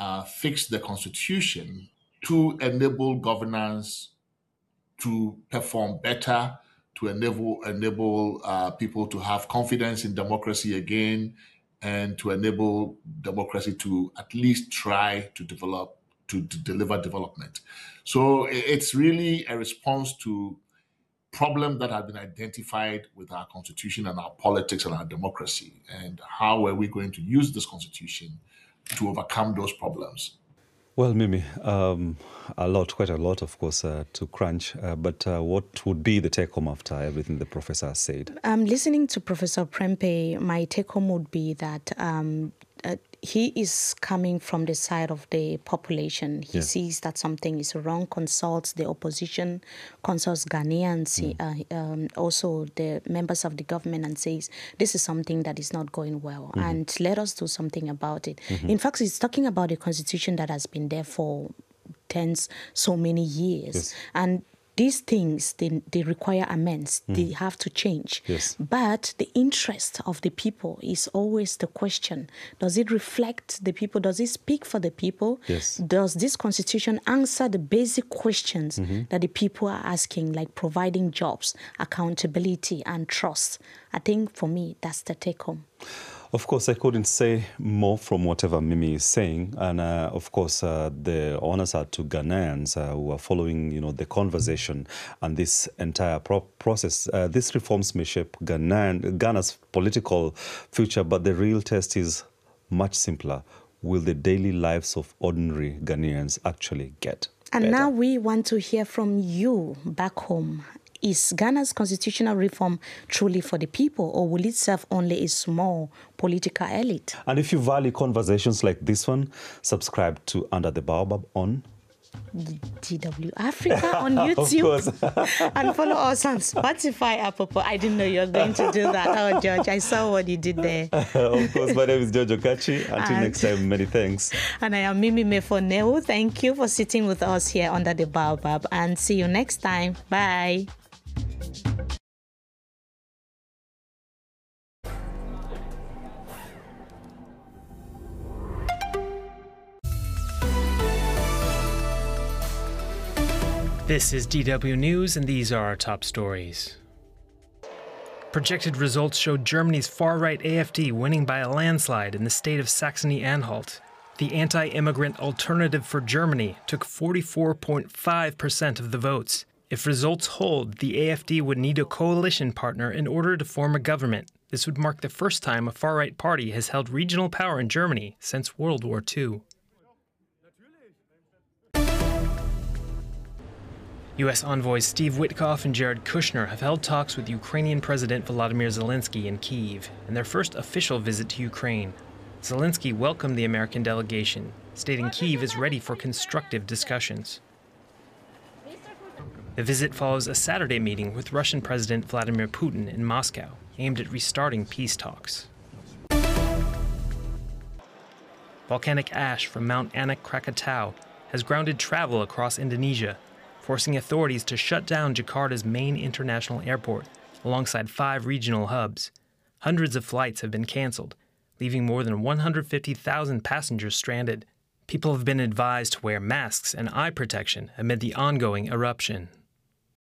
fix the constitution to enable governance to perform better, to enable people to have confidence in democracy again, and to enable democracy to at least try to deliver development. So it's really a response to problems that have been identified with our constitution and our politics and our democracy, and how are we going to use this constitution to overcome those problems. Well, Mimi, quite a lot, of course, to crunch. But what would be the take-home after everything the professor has said? Listening to Professor Prempeh, my take-home would be that he is coming from the side of the population. He sees that something is wrong, consults the opposition, consults Ghanaians, also the members of the government, and says, this is something that is not going well, and let us do something about it. In fact, he's talking about a constitution that has been there for so many years. And these things, they require amends. They have to change. But the interest of the people is always the question. Does it reflect the people? Does it speak for the people? Does this constitution answer the basic questions that the people are asking, like providing jobs, accountability, and trust? I think for me, that's the take home. Of course, I couldn't say more from whatever Mimi is saying. And of course, the honors are to Ghanaians who are following, the conversation and this entire process. These reforms may shape Ghana's political future, but the real test is much simpler. Will the daily lives of ordinary Ghanaians actually get better? And now we want to hear from you back home. Is Ghana's constitutional reform truly for the people, or will it serve only a small political elite? And if you value conversations like this one, subscribe to Under the Baobab on DW Africa on YouTube. And follow us on Spotify, Apple. I didn't know you were going to do that. Oh, George, I saw what you did there. Of course, my name is George Okachi. Until next time, many thanks. And I am Mimi Mefoneu. Thank you for sitting with us here under the Baobab. And see you next time. Bye. This is DW News, and these are our top stories. Projected results showed Germany's far-right AfD winning by a landslide in the state of Saxony-Anhalt. The anti-immigrant Alternative for Germany took 44.5% of the votes. If results hold, the AfD would need a coalition partner in order to form a government. This would mark the first time a far-right party has held regional power in Germany since World War II. U.S. envoys Steve Witkoff and Jared Kushner have held talks with Ukrainian President Volodymyr Zelensky in Kyiv in their first official visit to Ukraine. Zelensky welcomed the American delegation, stating Kyiv is ready for constructive discussions. The visit follows a Saturday meeting with Russian President Vladimir Putin in Moscow, aimed at restarting peace talks. Volcanic ash from Mount Anak Krakatau has grounded travel across Indonesia, forcing authorities to shut down Jakarta's main international airport, alongside 5 regional hubs. Hundreds of flights have been canceled, leaving more than 150,000 passengers stranded. People have been advised to wear masks and eye protection amid the ongoing eruption.